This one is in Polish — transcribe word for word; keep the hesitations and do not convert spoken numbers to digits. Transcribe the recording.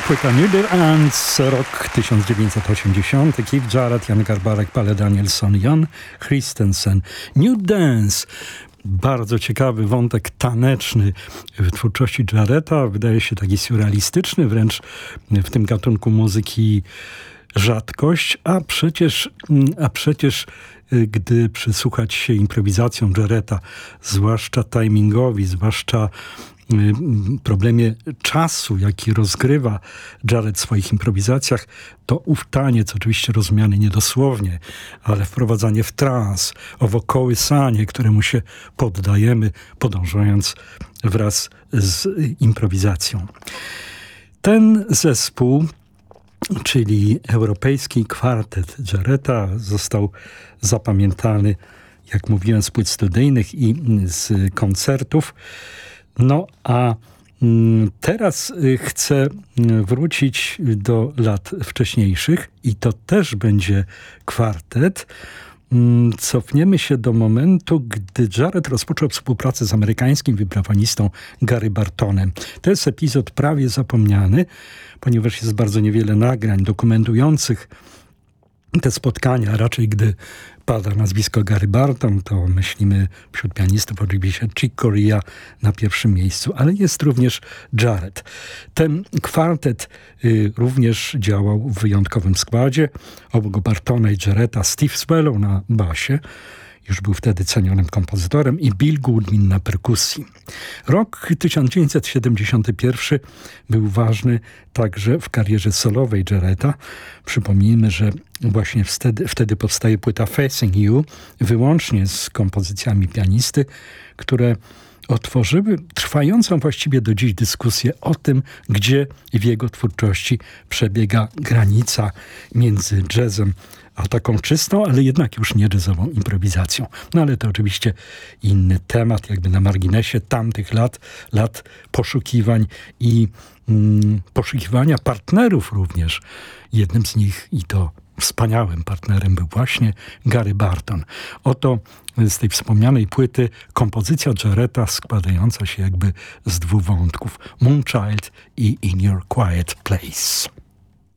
Płyta New Ants, rok tysiąc dziewięćset osiemdziesiąty. Keith Jarrett, Jan Garbarek, Palle Danielsson, Jan Christensen. New Dance. Bardzo ciekawy wątek taneczny w twórczości Jarretta. Wydaje się taki surrealistyczny, wręcz w tym gatunku muzyki rzadkość, a przecież, a przecież gdy przysłuchać się improwizacjom Jarretta, zwłaszcza timingowi, zwłaszcza problemie czasu, jaki rozgrywa Jarrett w swoich improwizacjach, to ów taniec, oczywiście rozumiany niedosłownie, ale wprowadzanie w trans, owo kołysanie, któremu się poddajemy, podążając wraz z improwizacją. Ten zespół, czyli Europejski Kwartet Jarretta, został zapamiętany, jak mówiłem, z płyt studyjnych i z koncertów. No a teraz chcę wrócić do lat wcześniejszych i to też będzie kwartet. Cofniemy się do momentu, gdy Jarrett rozpoczął współpracę z amerykańskim wibrafonistą Gary Bartonem. To jest epizod prawie zapomniany, ponieważ jest bardzo niewiele nagrań dokumentujących te spotkania. Raczej gdy pada nazwisko Gary Barton, to myślimy wśród pianistów oczywiście Chick Corea na pierwszym miejscu, ale jest również Jarrett. Ten kwartet y, również działał w wyjątkowym składzie. Obok Bartona i Jarretta Steve Swallow na basie, już był wtedy cenionym kompozytorem, i Bill Goodwin na perkusji. Rok tysiąc dziewięćset siedemdziesiąty pierwszy był ważny także w karierze solowej Jarretta. Przypomnijmy, że właśnie wtedy, wtedy powstaje płyta Facing You, wyłącznie z kompozycjami pianisty, które otworzyły trwającą właściwie do dziś dyskusję o tym, gdzie w jego twórczości przebiega granica między jazzem a taką czystą, ale jednak już nie jazzową improwizacją. No ale to oczywiście inny temat, jakby na marginesie tamtych lat, lat poszukiwań i mm, poszukiwania partnerów również. Jednym z nich, i to wspaniałym partnerem, był właśnie Gary Barton. Oto z tej wspomnianej płyty kompozycja Jarretta składająca się jakby z dwóch wątków. Moonchild i In Your Quiet Place.